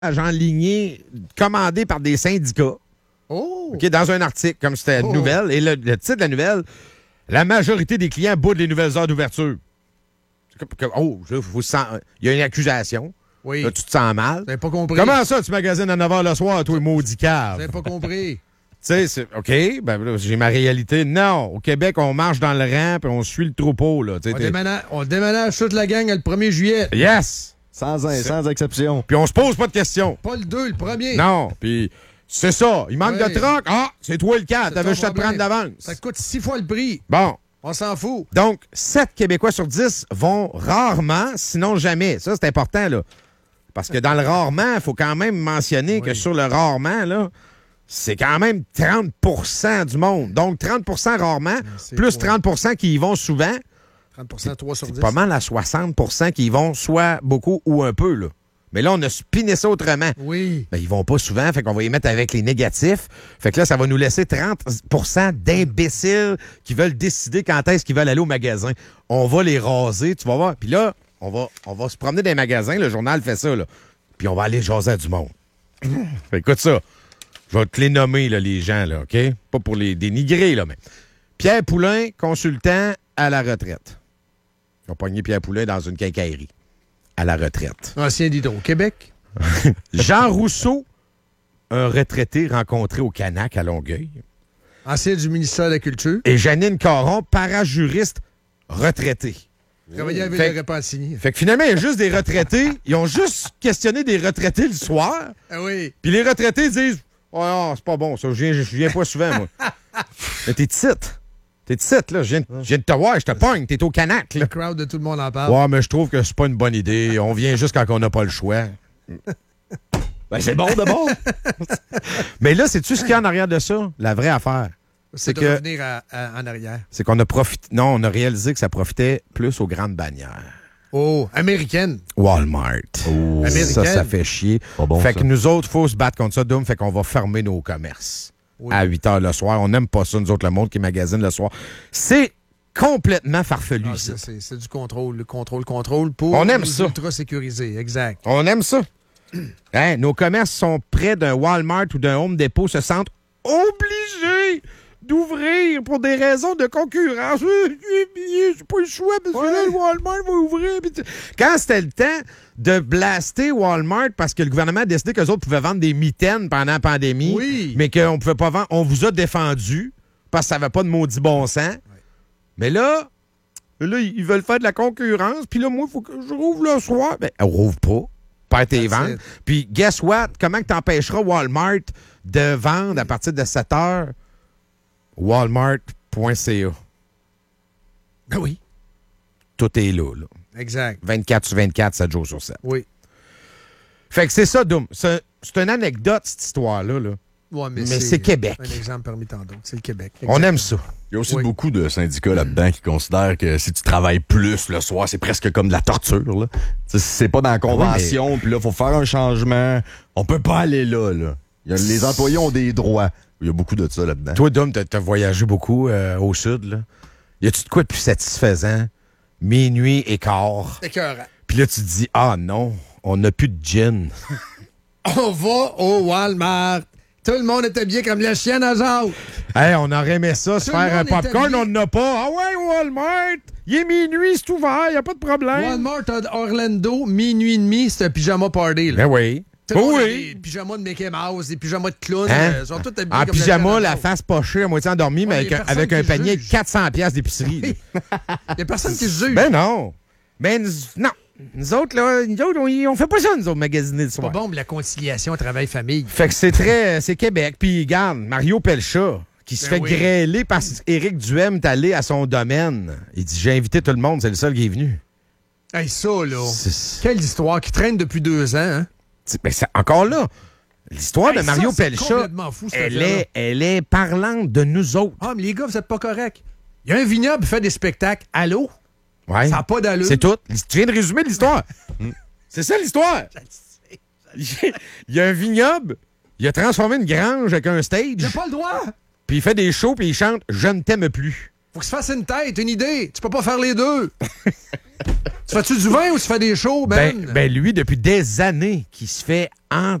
enligné, commandé par des syndicats. Oh! OK, dans un article, comme c'était une nouvelle. Et le titre de la nouvelle, la majorité des clients boudent les nouvelles heures d'ouverture. Il y a une accusation. Oui. Là, tu te sens mal. Vous n'avez pas compris. Comment ça, tu magasines à 9h le soir, toi, maudit cave? Vous n'avez pas compris. Tu sais, OK, ben là, j'ai ma réalité. Non, au Québec, on marche dans le rang puis on suit le troupeau. Là. On déménage toute la gang le 1er juillet. Yes! Sans exception. Puis on se pose pas de questions. Pas le 2, le 1er. Non, puis c'est ça. Il manque de troc. Ah, c'est toi le 4. C'est T'avais ton juste à te problème. prendre d'avance. Ça coûte 6 fois le prix. Bon. On s'en fout. Donc, 7 Québécois sur 10 vont rarement, sinon jamais. Ça, c'est important, là. Parce que dans le rarement, il faut quand même mentionner que sur le rarement, là, c'est quand même 30 du monde. Donc, 30 rarement, plus 30 qui y vont souvent. 30 3 sur 10. C'est pas mal à 60 qui y vont soit beaucoup ou un peu, là. Mais là, on a spiné ça autrement. Oui. Ben, ils vont pas souvent, fait qu'on va y mettre avec les négatifs. Fait que là, ça va nous laisser 30 d'imbéciles qui veulent décider quand est-ce qu'ils veulent aller au magasin. On va les raser, tu vas voir. Puis là, on va se promener dans les magasins, le journal fait ça, là. Puis on va aller jaser à du monde. Fait, écoute ça. Je vais te les nommer, là, les gens, là, OK? Pas pour les dénigrer, là, mais. Pierre Poulain, consultant à la retraite. Ils ont pogné Pierre Poulain dans une quincaillerie. À la retraite. Ancien d'Hydro-Québec. Jean Rousseau, un retraité rencontré au Canac à Longueuil. Ancien du ministère de la Culture. Et Janine Caron, parajuriste retraitée. Travaillait avec le Repentigny. Fait que finalement, il y a juste des retraités. Ils ont juste questionné des retraités le soir. Ah oui. Puis les retraités disent « Oh non, c'est pas bon, ça. Je viens pas souvent, moi. » Mais t'es titre. T'es titre, là. Je viens de te voir, je te pogne. T'es au Canac, là. Le crowd de tout le monde en parle. Ouais, mais je trouve que c'est pas une bonne idée. On vient juste quand on n'a pas le choix. Ben, c'est bon d'abord. Mais là, sais-tu ce qu'il y a en arrière de ça? La vraie affaire. C'est de revenir en arrière. C'est qu'on a profité. Non, on a réalisé que ça profitait plus aux grandes bannières. Oh, américaine. Walmart. Oh, ça fait chier. Bon, fait ça. que nous autres, il faut se battre contre ça, Doom. Fait qu'on va fermer nos commerces à 8 h le soir. On n'aime pas ça, nous autres, le monde qui magasine le soir. C'est complètement farfelu, Ah, ça. c'est du contrôle, le contrôle pour On aime nous ça. ultra sécurisé, exact. On aime ça. Hein, nos commerces sont près d'un Walmart ou d'un Home Depot, se sentent obligés d'ouvrir pour des raisons de concurrence. J'ai pas le choix parce que là, le Walmart va ouvrir. Quand c'était le temps de blaster Walmart parce que le gouvernement a décidé qu'eux autres pouvaient vendre des mitaines pendant la pandémie, mais qu'on pouvait pas vendre, on vous a défendu parce que ça n'avait pas de maudit bon sens. Mais là, ils veulent faire de la concurrence. Puis là, moi, il faut que je rouvre le soir. Ben, on rouvre pas. Perds tes ventes. Puis, guess what? Comment que t'empêcheras Walmart de vendre à partir de 7 heures? Walmart.ca. Ben oui. Tout est là. Exact. 24 sur 24, 7 jours sur 7. Oui. Fait que c'est ça, Doom. C'est une anecdote, cette histoire-là. Là. Ouais, mais c'est Québec. Un exemple parmi tant d'autres. C'est le Québec. On aime ça. Il y a aussi beaucoup de syndicats là-dedans qui considèrent que si tu travailles plus le soir, c'est presque comme de la torture. Là. C'est pas dans la convention, puis là, il faut faire un changement. On peut pas aller là. Les employés ont des droits. Il y a beaucoup de ça là-dedans. Toi, Dom, t'as voyagé beaucoup au sud. Là. Y a-tu de quoi de plus satisfaisant? Minuit et quart. Écœurant. Puis là, tu te dis, ah non, on n'a plus de gin. On va au Walmart. Tout le monde était bien comme la chienne à Jacques. Hey, on aurait aimé ça, se Tout le faire un monde était popcorn, bien. on n'en a pas. Ah ouais, Walmart, il est minuit, c'est ouvert, il n'y a pas de problème. Walmart à Orlando, minuit et demi, c'est un pyjama party. Là. Ben oui. Tout le monde a Oui. des pyjamas de Mickey Mouse, des pyjamas de clown. Hein? Ils sont tous habillés En comme pyjama, chienne à la Jacques. face pochée, à moitié endormie, mais Ouais, y a avec personne un qui panier de juge. 400$ d'épicerie. là. Il n'y a personne qui se juge. Ben non. Ben non. Nous autres, là, on fait pas ça, nous autres, magasiner le C'est pas soir. bon, mais la conciliation travail-famille. Fait que c'est Québec. Puis, regarde, Mario Pelcha, qui se Ben fait oui. grêler parce qu'Éric Duhem est allé à son domaine. Il dit, j'ai invité tout le monde, c'est le seul qui est venu. Hey, ça, là. C'est- Quelle histoire qui traîne depuis 2 ans, hein? Ben, encore là, l'histoire de Hey, Mario ça, c'est Pelcha, complètement fou, cette affaire-là. elle est parlante de nous autres. Ah, mais les gars, vous êtes pas corrects. Il y a un vignoble qui fait des spectacles. Allô? Ouais. Ça n'a pas d'allure. C'est tout. Tu viens de résumer l'histoire. C'est ça l'histoire. Il y a un vignoble, il a transformé une grange avec un Il stage, n'a pas le droit. puis il fait des shows, puis il chante « Je ne t'aime plus Faut que se fasse une tête, une idée. Tu peux pas faire les deux. » Tu fais-tu du vin ou tu fais des shows, man? Ben, lui, depuis des années, qui se fait